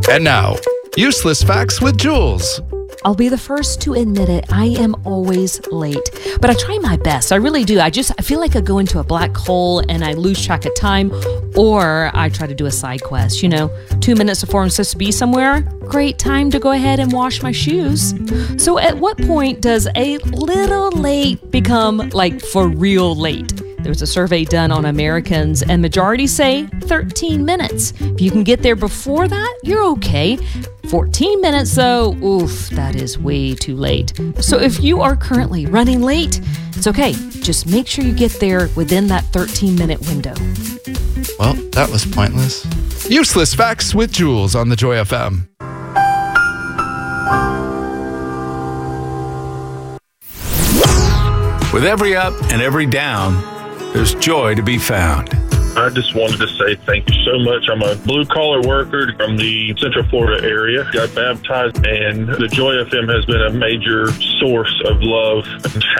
And now, Useless Facts with Jules. I'll be the first to admit it. I am always late, but I try my best. I really do. I feel like I go into a black hole and I lose track of time, or I try to do a side quest. 2 minutes before I'm supposed to be somewhere, great time to go ahead and wash my shoes. So at what point does a little late become like for real late? There's a survey done on Americans, and majority say 13 minutes. If you can get there before that, you're okay. 14 minutes, though, oof, that is way too late. So if you are currently running late, it's okay. Just make sure you get there within that 13-minute window. Well, that was pointless. Useless Facts with Jules on the Joy FM. With every up and every down, there's joy to be found. I just wanted to say thank you so much. I'm a blue-collar worker from the Central Florida area. Got baptized, and the Joy FM has been a major source of love and